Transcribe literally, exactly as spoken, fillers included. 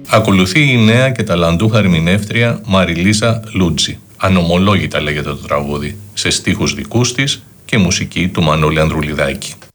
Ακολουθεί η νέα και ταλαντούχα ερμηνεύτρια Μαριλίζα Λούτζη. Ανομολόγητα λέγεται το τραγούδι, σε στίχους δικούς της και μουσική του Μανώλη Ανδρουλιδάκη.